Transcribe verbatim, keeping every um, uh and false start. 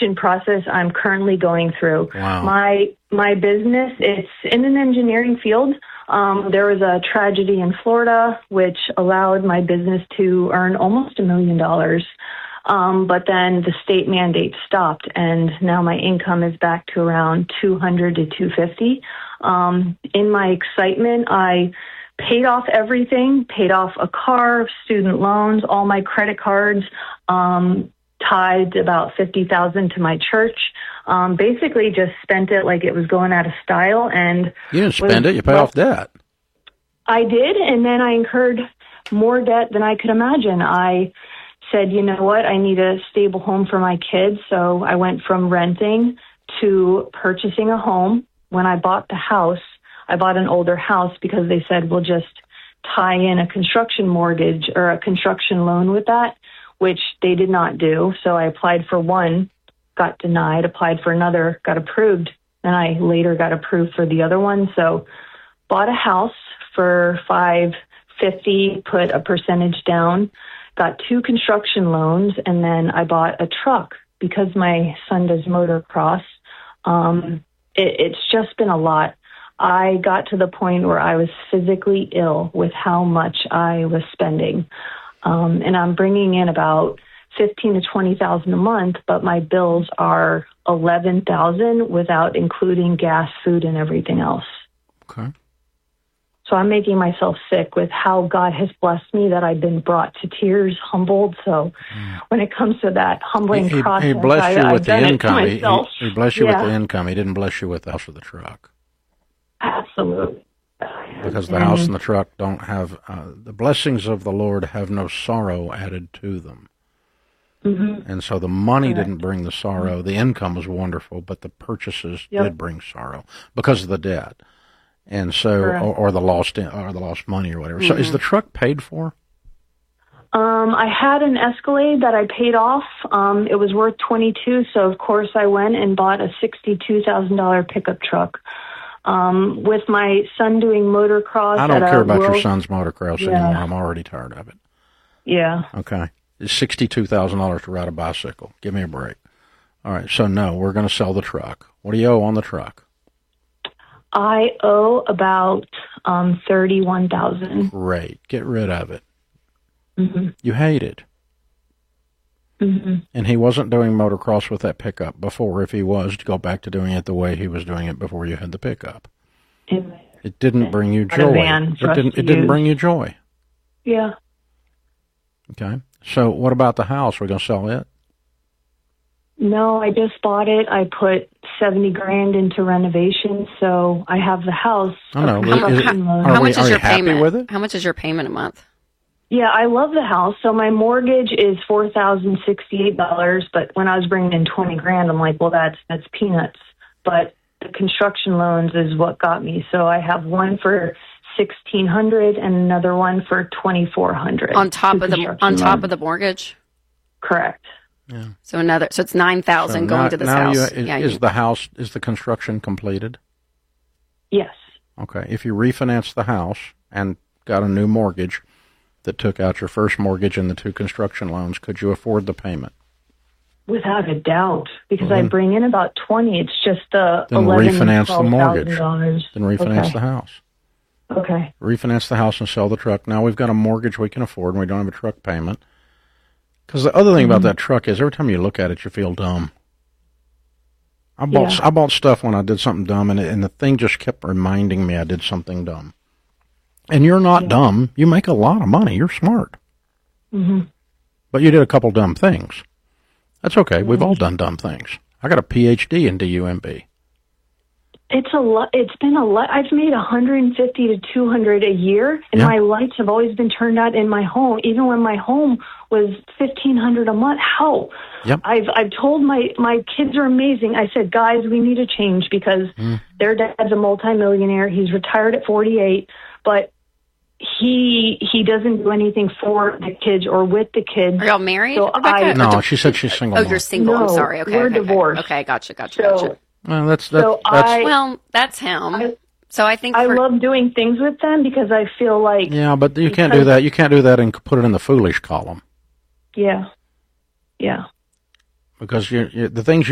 redemption process I'm currently going through. Wow. My my business, it's in an engineering field. Um, there was a tragedy in Florida which allowed my business to earn almost a million dollars. Um, but then the state mandate stopped, and now my income is back to around two hundred to two fifty. Um, in my excitement, I paid off everything, paid off a car, student loans, all my credit cards, um, tithed about fifty thousand to my church. Um, basically just spent it like it was going out of style. And you didn't spend it, you paid well, off debt. I did, and then I incurred more debt than I could imagine. I said, you know what, I need a stable home for my kids. So I went from renting to purchasing a home. When I bought the house, I bought an older house because they said, we'll just tie in a construction mortgage or a construction loan with that, which they did not do. So I applied for one, got denied, applied for another, got approved, and I later got approved for the other one. So bought a house for five fifty, put a percentage down, got two construction loans, and then I bought a truck because my son does motocross. Um, it, it's just been a lot. I got to the point where I was physically ill with how much I was spending. Um, and I'm bringing in about fifteen to twenty thousand a month, but my bills are eleven thousand without including gas, food, and everything else. Okay. So I'm making myself sick with how God has blessed me that I've been brought to tears, humbled. So mm. when it comes to that humbling he, process, he blessed you I, with I've the done income. it He, myself. he, he blessed you yeah. with the income. He didn't bless you with the house or the truck. Absolutely. Because the and, house and the truck don't have, uh, the blessings of the Lord have no sorrow added to them. Mm-hmm. And so the money Correct. didn't bring the sorrow. The income was wonderful, but the purchases yep. did bring sorrow because of the debt. And so, or, or the lost, or the lost money or whatever. Mm-hmm. So is the truck paid for? Um, I had an Escalade that I paid off. Um, it was worth twenty-two. So of course I went and bought a sixty-two thousand dollars pickup truck. Um, with my son doing motocross. I don't at care about world, your son's motocross yeah. anymore. I'm already tired of it. Yeah. Okay. It's sixty-two thousand dollars to ride a bicycle. Give me a break. All right. So no, we're going to sell the truck. What do you owe on the truck? I owe about um, thirty-one thousand dollars. Great. Get rid of it. Mm-hmm. You hate it. Mm-hmm. And he wasn't doing motocross with that pickup before. If he was, to go back to doing it the way he was doing it before you had the pickup. It, it didn't bring you joy. It didn't. It didn't bring you joy. Yeah. Okay. So what about the house? We're going to sell it? No, I just bought it. I put seventy grand into renovation, so I have the house. I know. How, is, how, how much we, is your happy payment? With it? How much is your payment a month? Yeah, I love the house. So my mortgage is four thousand sixty-eight dollars, but when I was bringing in twenty grand, I'm like, well, that's that's peanuts. But the construction loans is what got me. So I have one for sixteen hundred and another one for twenty-four hundred on top of the on top loans. of the mortgage. Correct. Yeah. So another, so it's nine thousand so going now, to this now house. You, is, yeah, is you, the house is the construction completed? Yes. Okay. If you refinance the house and got a new mortgage that took out your first mortgage and the two construction loans, could you afford the payment? Without a doubt, because well, then, I bring in about twenty. It's just the then eleven, refinance the mortgage. Dollars. Then refinance okay. the house. Okay. Refinance the house and sell the truck. Now we've got a mortgage we can afford, and we don't have a truck payment. Because the other thing mm-hmm. about that truck is every time you look at it, you feel dumb. I bought yeah. I bought stuff when I did something dumb, and it, and the thing just kept reminding me I did something dumb. And you're not yeah. dumb. You make a lot of money. You're smart. Mm-hmm. But you did a couple dumb things. That's okay. Mm-hmm. We've all done dumb things. I got a P H D in D U M B. It's a lot. It's been a lot. I've made one hundred fifty to two hundred a year, and yeah. my lights have always been turned out in my home, even when my home was fifteen hundred a month. How? Yep. I've I've told my my kids are amazing. I said, guys, we need a change because mm. their dad's a multimillionaire. He's retired at forty-eight, but he he doesn't do anything for the kids or with the kids. Are y'all married? So I, no, she said she's single. Oh, mom. you're single. No, I'm sorry. Okay, we're okay, divorced. Okay, gotcha, gotcha, so, gotcha. Well, that's that's, so that's I, well, that's him. I, so I think I for, love doing things with them because I feel like yeah, but you can't do that. You can't do that and put it in the foolish column. Yeah, yeah. Because you the things you